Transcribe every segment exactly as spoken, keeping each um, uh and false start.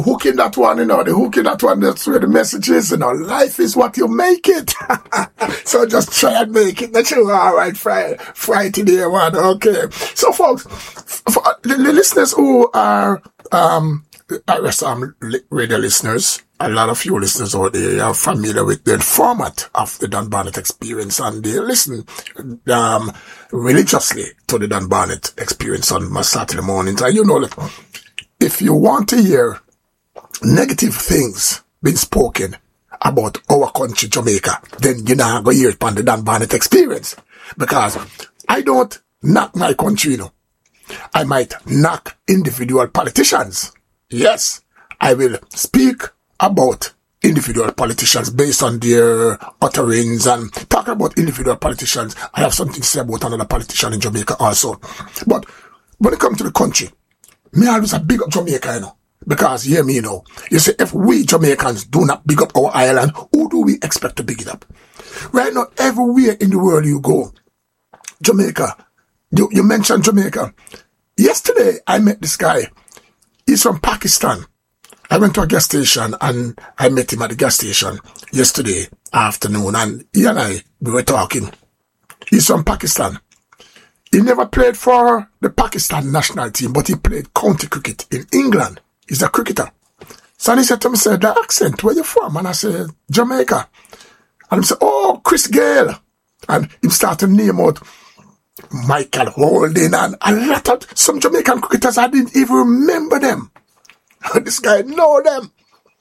hook in that one, you know, the hook in that one, that's where the message is, you know, life is what you make it. So just try and make it. That's all right, Friday, Friday today, one. Okay. So folks, for the, the listeners who are, um, some radio listeners, a lot of you listeners out there are familiar with the format of the Don Barnett Experience, and they listen um, religiously to the Don Barnett Experience on my Saturday mornings. And you know that if you want to hear negative things being spoken about our country, Jamaica, then you're not going to hear it on the Don Barnett Experience. Because I don't knock my country, you know. I might knock individual politicians. Yes, I will speak about individual politicians based on their utterings, and talking about individual politicians, I have something to say about another politician in Jamaica also. But when it comes to the country, me always a big up Jamaica, you know. Because, hear me, you know, you see, if we Jamaicans do not big up our island, who do we expect to big it up? Right now, everywhere in the world you go, Jamaica, you, you mentioned Jamaica. Yesterday, I met this guy. He's from Pakistan. I went to a gas station and I met him at the gas station yesterday afternoon, and he and I, we were talking. He's from Pakistan. He never played for the Pakistan national team, but he played county cricket in England. He's a cricketer. So he said to me, said, the accent, where you from? And I said, Jamaica. And he said, oh, Chris Gayle. And he started to name out Michael Holding and a lot of some Jamaican cricketers. I didn't even remember them. This guy know them,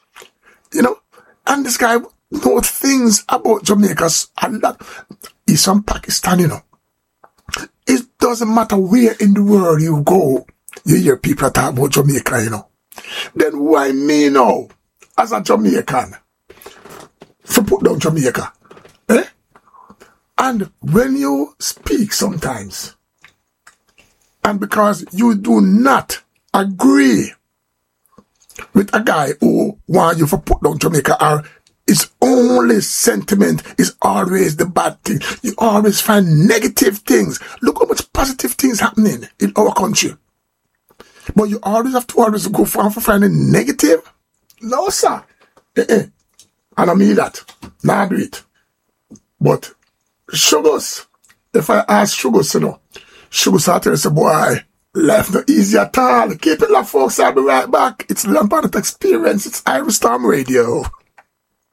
you know, and this guy knows things about Jamaica a lot. He's from Pakistan, you know. It doesn't matter where in the world you go, you hear people talk about Jamaica, you know. Then why me now, as a Jamaican, to put down Jamaica, eh? And when you speak sometimes, and because you do not agree with a guy who want you to put down Jamaica, or his only sentiment is always the bad thing. You always find negative things. Look how much positive things happening in our country. But you always have to always go for, for finding negative? No, sir. Eh, eh. And I mean that. Nah, do it. But Sugars, if I ask Sugars, you know, Sugars out there say, boy, life not easy at all. Keep it locked, folks. I'll be right back. It's the Don Barnett Experience. It's Irish Storm Radio.